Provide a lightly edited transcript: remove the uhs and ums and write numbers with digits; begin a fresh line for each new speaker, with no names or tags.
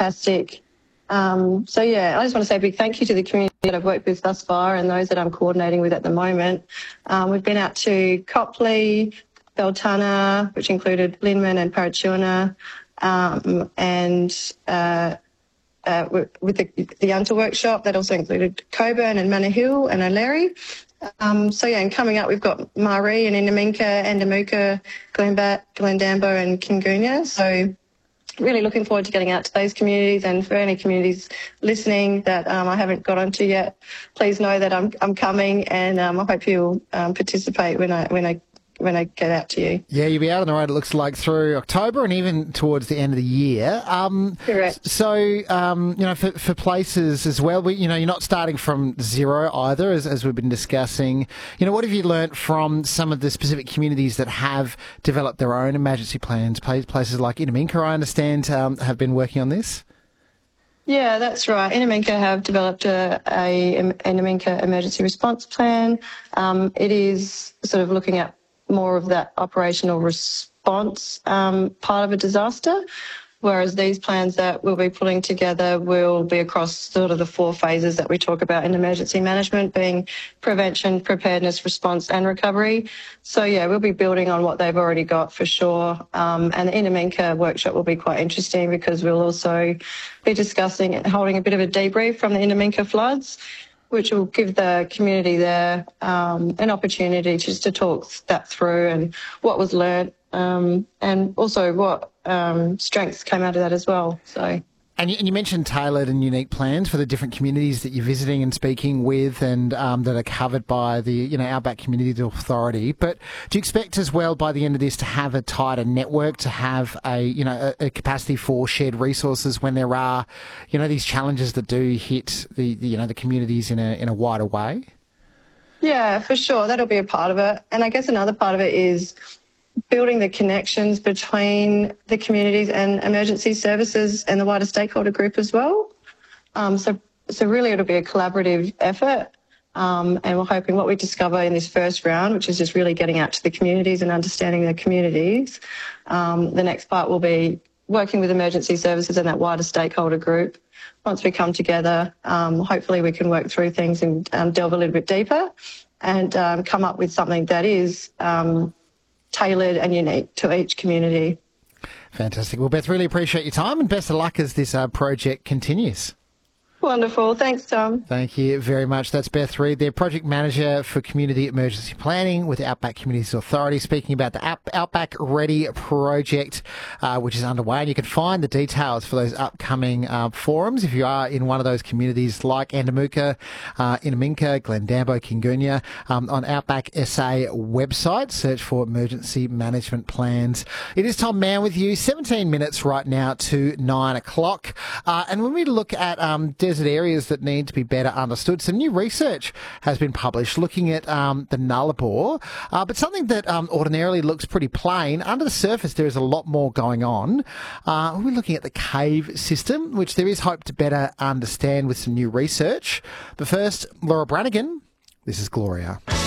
fantastic. So, yeah, I just want to say a big thank you to the community that I've worked with thus far and those that I'm coordinating with at the moment. We've been out to Copley, Beltana, which included Linman and Parachuna, with the Yunta workshop that also included Coburn and Manor Hill and O'Leary. And coming up, we've got Maree and Inaminka, Andamuka, Glendambo and Kingunya. So really looking forward to getting out to those communities, and for any communities listening that I haven't got onto yet, please know that I'm coming, and I hope you'll participate when I get out to you.
Yeah, you'll be out on the road, it looks like, through October and even towards the end of the year.
Correct.
So, for places as well, you're not starting from zero either, as we've been discussing. What have you learnt from some of the specific communities that have developed their own emergency plans? Places like Inaminka, I understand, have been working on this?
Yeah, that's right. Inaminka have developed an Inaminka emergency response plan. It is sort of looking at more of that operational response part of a disaster, whereas these plans that we'll be putting together will be across sort of the 4 phases that we talk about in emergency management, being prevention, preparedness, response and recovery. So, yeah, we'll be building on what they've already got for sure. And the Inaminka workshop will be quite interesting because we'll also be discussing and holding a bit of a debrief from the Inaminka floods, which will give the community there an opportunity just to talk that through and what was learnt, and also what strengths came out of that as well. So.
And you mentioned tailored and unique plans for the different communities that you're visiting and speaking with, and that are covered by the Outback Community Authority. But do you expect as well by the end of this to have a tighter network, to have a capacity for shared resources when there are these challenges that do hit the communities in a wider way?
Yeah, for sure. That'll be a part of it. And I guess another part of it is building the connections between the communities and emergency services and the wider stakeholder group as well. So really it'll be a collaborative effort, and we're hoping what we discover in this first round, which is just really getting out to the communities and understanding the communities, the next part will be working with emergency services and that wider stakeholder group. Once we come together, hopefully we can work through things and delve a little bit deeper and come up with something that is tailored and unique to each community.
Fantastic. Well, Beth, really appreciate your time and best of luck as this project continues.
Wonderful. Thanks, Tom.
Thank you very much. That's Beth Reid, their Project Manager for Community Emergency Planning with Outback Communities Authority, speaking about the Outback Ready project, which is underway. And you can find the details for those upcoming forums if you are in one of those communities like Andamuka, Inaminka, Glendambo, Kingunya, on Outback SA website. Search for emergency management plans. It is Tom Mann with you, 17 minutes right now to 9 o'clock. And when we look at desert areas that need to be better understood, some new research has been published looking at the Nullarbor, but something that ordinarily looks pretty plain. Under the surface, there is a lot more going on. We're looking at the cave system, which there is hope to better understand with some new research. But first, Laura Branigan, this is Gloria.